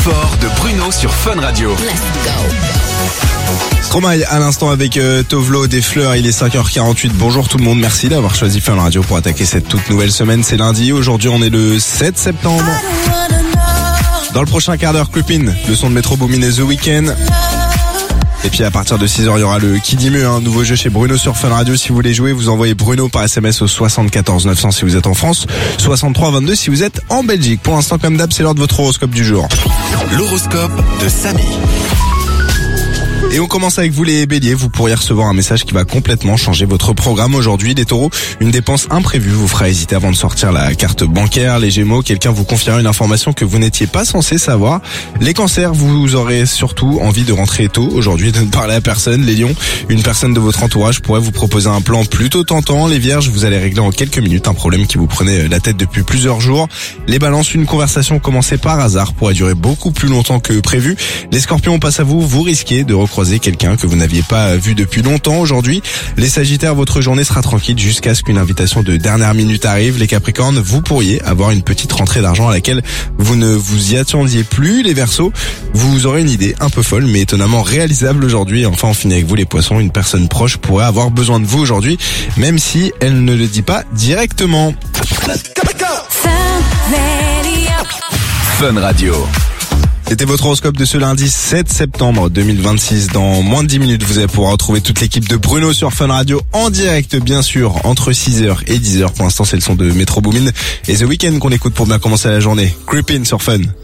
fort de Bruno sur Fun Radio. Let's go. Stromae à l'instant avec Tovlo des Fleurs, il est 5h48. Bonjour tout le monde, merci d'avoir choisi Fun Radio pour attaquer cette toute nouvelle semaine. C'est lundi, aujourd'hui on est le 7 septembre. Dans le prochain quart d'heure, Creepin, le son de Metro Boomin et The Weeknd. Et puis à partir de 6h, il y aura le Qui dit mieux, un nouveau jeu chez Bruno sur Fun Radio. Si vous voulez jouer, vous envoyez Bruno par SMS au 74 900 si vous êtes en France, 63 22 si vous êtes en Belgique. Pour l'instant, comme d'hab, c'est l'heure de votre horoscope du jour. L'horoscope de Samy. Et on commence avec vous les béliers, vous pourriez recevoir un message qui va complètement changer votre programme aujourd'hui. Les taureaux, une dépense imprévue vous fera hésiter avant de sortir la carte bancaire. Les gémeaux, quelqu'un vous confiera une information que vous n'étiez pas censé savoir. Les cancers, vous aurez surtout envie de rentrer tôt aujourd'hui et de ne parler à personne. Les lions, une personne de votre entourage pourrait vous proposer un plan plutôt tentant. Les vierges, vous allez régler en quelques minutes un problème qui vous prenait la tête depuis plusieurs jours. Les balances, une conversation commencée par hasard pourrait durer beaucoup plus longtemps que prévu. Les scorpions, on passe à vous, vous risquez de recroiser quelqu'un que vous n'aviez pas vu depuis longtemps aujourd'hui. Les sagittaires, votre journée sera tranquille jusqu'à ce qu'une invitation de dernière minute arrive. Les capricornes, vous pourriez avoir une petite rentrée d'argent à laquelle vous ne vous y attendiez plus. Les verseaux, vous aurez une idée un peu folle mais étonnamment réalisable aujourd'hui. Et enfin, on finit avec vous les poissons, une personne proche pourrait avoir besoin de vous aujourd'hui, même si elle ne le dit pas directement. Fun Radio. C'était votre horoscope de ce lundi 7 septembre 2026. Dans moins de 10 minutes, vous allez pouvoir retrouver toute l'équipe de Bruno sur Fun Radio en direct, bien sûr, entre 6h et 10h. Pour l'instant, c'est le son de Metro Boomin et The Weeknd qu'on écoute pour bien commencer la journée. Creepin sur Fun.